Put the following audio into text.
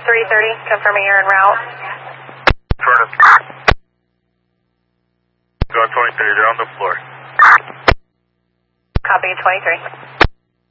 330, confirming you're en route. Affirmative. Go 23, they're on the floor. Copy 23.